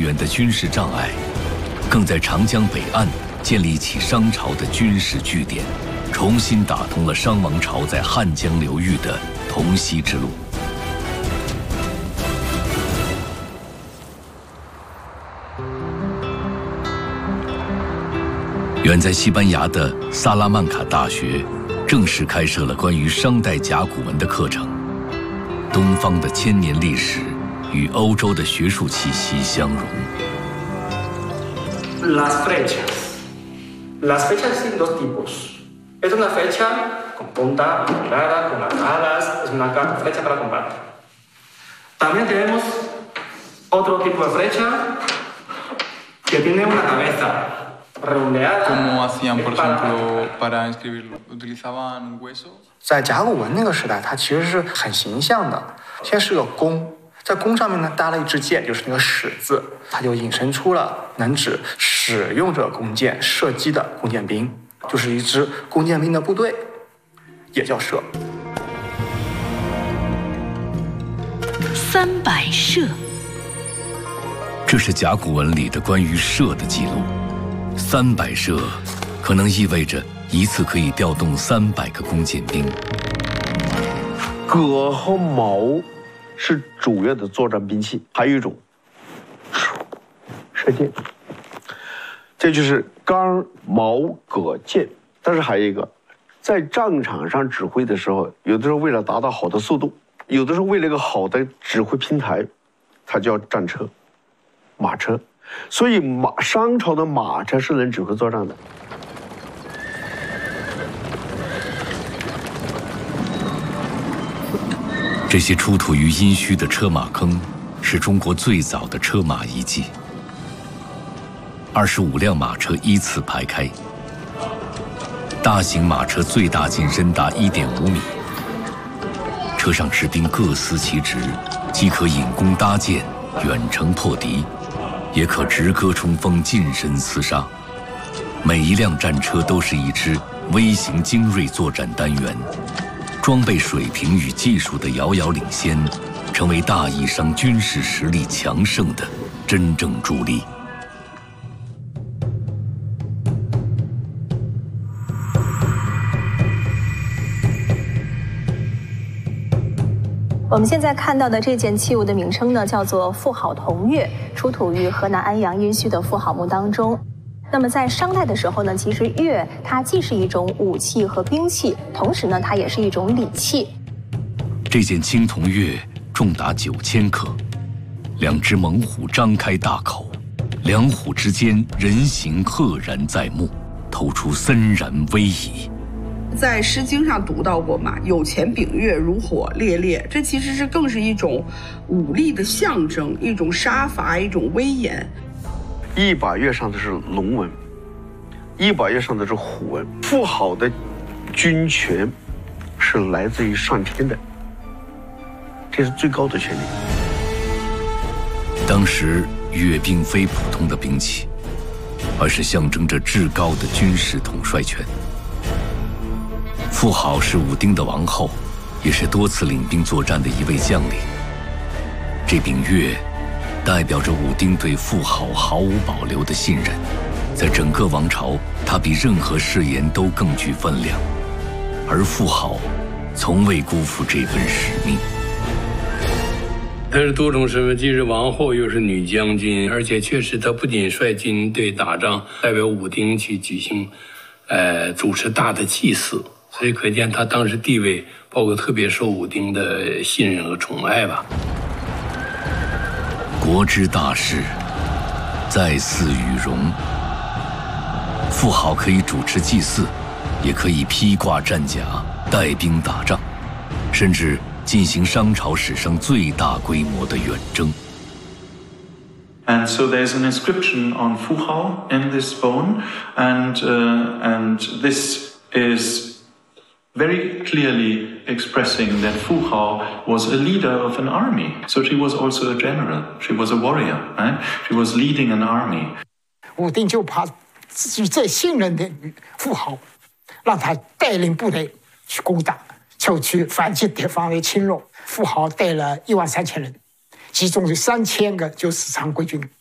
源的军事障碍，更在长江北岸建立起商朝的军事据点，重新打通了商王朝在汉江流域的同西之路。远在西班牙的萨拉曼卡大学正式开设了关于商代甲骨文的课程。东方的千年历史与欧洲的学术气息相融。 Las fechas existen dos tipos. Es una fecha con punta, alargada, con las alas, es una flecha para combate. También tenemos otro tipo de flecha que tiene una cabeza.¿Cómo hacían, por ejemplo, para inscribirlo? ¿Utilizaban hueso? 在甲骨文那个时代，它其实是很形象的。先是个弓，在弓上面呢搭了一支箭，就是那个矢字，它就引申出了能指使用着弓箭射击的弓箭兵，就是一支弓箭兵的部队，也叫射。 300射， 这是甲骨文里的关于射的记录。300射可能意味着一次可以调动300个弓箭兵。 戈和矛是主要的作战兵器，还有一种射箭，这就是杆、矛、戈、箭。但是还有一个，在战场上指挥的时候，有的时候为了达到好的速度，有的时候为了一个好的指挥平台，它叫战车、马车。所以商朝的马车是能指挥作战的。 这些出土于殷墟的车马坑，是中国最早的车马遗迹。25辆马车依次排开，大型马车最大进深达1.5米，车上士兵各司其职，既可引弓搭箭，远程破敌，也可直戈冲锋，近身厮杀。每一辆战车都是一支微型精锐作战单元，装备水平与技术的遥遥领先，成为大义商军事实力强盛的真正助力。 我们现在看到的这件器物的名称呢，叫做妇好铜钺，出土于河南安阳殷墟的妇好墓当中。那么在商代的时候呢，其实钺它既是一种武器和兵器，同时呢，它也是一种礼器。 这件青铜钺重达9000克，2只猛虎张开大口，两虎之间人形赫然在目，透出森然威仪。 在《诗经》上读到过嘛，有钱秉钺，如火烈烈，这其实更是一种武力的象征，一种杀伐，一种威严。 一把钺上的是龙纹，一把钺上的是虎纹。妇好的军权是来自于上天的，这是最高的权利。 当时钺并非普通的兵器，而是象征着至高的军事统帅权。妇好是武丁的王后，也是多次领兵作战的一位将领。这柄钺代表着武丁对妇好毫无保留的信任，在整个王朝，他比任何誓言都更具分量，而妇好从未辜负这份使命。 她是多种身份，既是王后，又是女将军，而且确实她不仅率军队打仗，代表武丁去举行，主持大的祭祀，所以可见她当时地位，包括特别受武丁的信任和宠爱吧。 国之大事，在祀与戎。妇好可以主持祭祀，也可以披挂战甲，带兵打仗，甚至进行商朝史上最大规模的远征。 And so there's an inscription on Fu Hao in this bone, and this is very clearly expressing that Fu Hao was a leader of an army. So she was also a general. She was a warrior, right? She was leading an army. 武丁就把自己最信任的妇好，让他带领部队去攻打，就去反击敌方的侵入。妇好带了13000人，其中有3000个就是常规军。